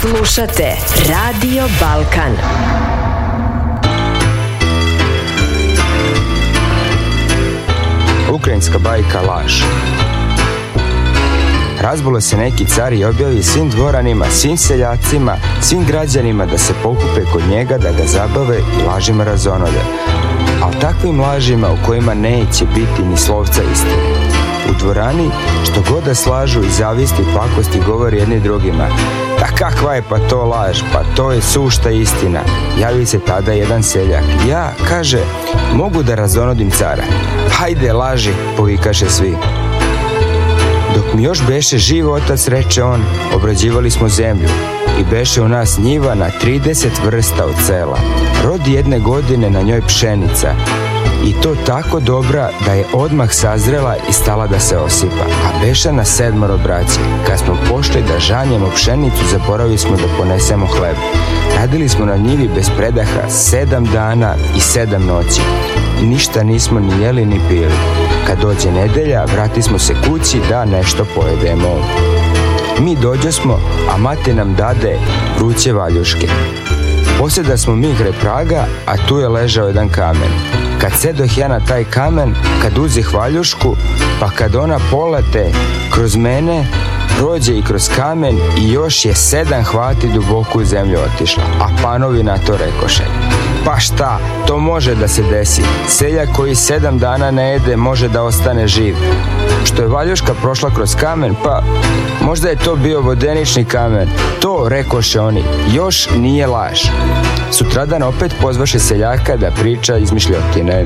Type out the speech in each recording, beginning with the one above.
Slušate Radio Balkan. Ukrajinska bajka laž. Razbolo se neki car i objavi svim dvoranima, svim seljacima, svim građanima da se pokupe kod njega, da ga zabave i lažima razonode. Ali takvim lažima u kojima neće biti ni slovca istine. U dvorani što god da slažu i zavisti i pakosti govori jedni drugima. A kakva je pa to laž, pa to je sušta istina. Javi se tada jedan seljak. Ja, kaže, mogu da razonodim cara. Hajde, laži, povikaše svi. Dok mi još beše živ otac, reče on, obrađivali smo zemlju i beše u nas njiva na 30 vrsta od sela. Rodi jedne godine na njoj pšenica i to tako dobra da je odmah sazrela i stala da se osipa, a beše na 7 braće. Kad smo pošli da žanjemo pšenicu, zaboravili smo da ponesemo hleb. Radili smo na njivi bez predaha 7 dana i 7 noći i ništa nismo ni jeli ni pili. Kad dođe nedelja, vrati smo se kući da nešto pojedemo. Mi dođosmo, a mati nam dade vruće valjuške. Posjeda smo mi kraj praga, a tu je ležao jedan kamen. Kad sedoh ja na taj kamen, kad uzih valjušku, pa kad ona polete kroz mene, prođe i kroz kamen i još je 7 hvati duboko u zemlju otišla. A panovi na to rekoše: pa šta, to može da se desi. Seljak koji 7 dana ne jede može da ostane živ. Što je valjuška prošla kroz kamen, pa možda je to bio vodenični kamen. To, rekoše oni, još nije laž. Sutradan opet pozvaše seljaka da priča izmišljotine.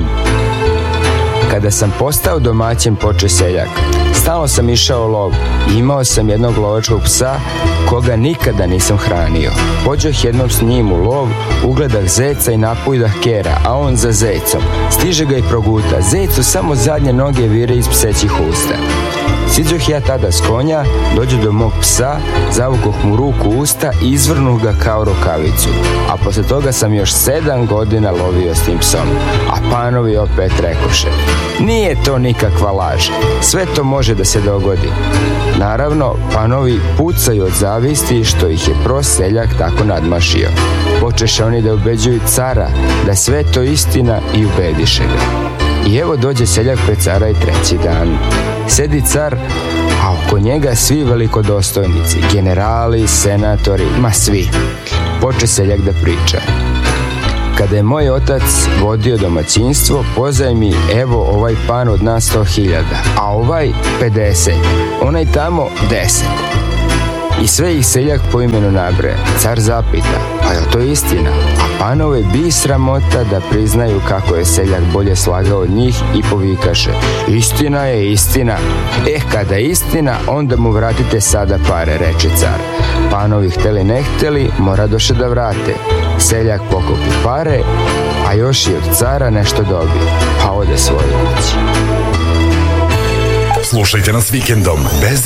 Kada sam postao domaćin, poče seljak. Stalno sam išao u lov i imao sam jednog lovačkog psa koga nikada nisam hranio. Pođoh jednom s njim u lov, ugledah zeca i napujdah kera, a on za zecom. Stiže ga i proguta. Zecu samo zadnje noge vire iz psećih usta. Siđoh ja tada s konja, dođu do mog psa, zavukoh mu ruku u usta i izvrnuh ga kao rukavicu. A posle toga sam još 7 godina lovio s tim psom. A panovi opet rekoše: nije to nikakva laž, sve to može da se dogodi. Naravno, panovi pucaju od zavisti što ih je prost seljak tako nadmašio. Počeše oni da ubeđuju cara da sve to istina i ubediše ga. I evo dođe seljak pred cara i 3. dan. Sedi car, a oko njega svi velikodostojnici, generali, senatori, ma svi. Poče seljak da priča. Kada je moj otac vodio domaćinstvo, pozajmi evo ovaj pan od nas 100.000, a ovaj 50, onaj tamo 10. I sve ih seljak po imenu nabraja. Car zapita: pa je to istina? A panove bi sramota da priznaju kako je seljak bolje slagao od njih i povikaše: istina je istina. Kada je istina, onda mu vratite sada pare, reče car. Panovi hteli ne hteli, moradoše da vrate. Seljak pokupi pare, a još i od cara nešto dobije, pa ode svojoj kući. Slušajte nas vikendom bez